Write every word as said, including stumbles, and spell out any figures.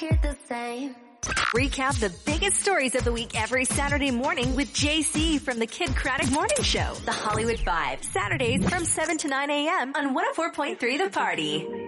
hear the same. Recap the biggest stories of the week every Saturday morning with J C from the Kid Craddock Morning Show. The Hollywood Five, Saturdays from seven to nine a.m. on one oh four point three The Party.